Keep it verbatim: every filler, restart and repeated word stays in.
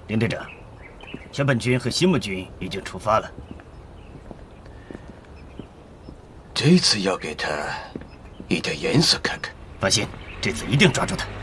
林队长，全本军和新木军已经出发了。 这次要给他一点颜色看看。 放心，这次一定抓住他。